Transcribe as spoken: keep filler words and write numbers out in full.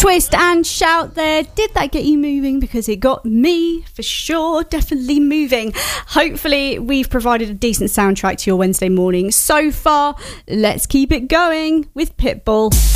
Twist and shout there. Did that get you moving? Because it got me, for sure, definitely moving. Hopefully we've provided a decent soundtrack to your Wednesday morning so far. Let's keep it going with Pitbull.